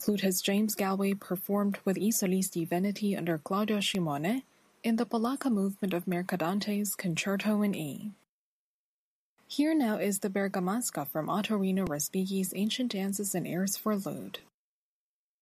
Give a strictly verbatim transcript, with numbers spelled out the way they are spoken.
Flutist James Galway performed with I Solisti Veneti under Claudio Scimone in the polacca movement of Mercadante's Concerto in E. Here now is the Bergamasca from Ottorino Respighi's Ancient Dances and Airs for Lute.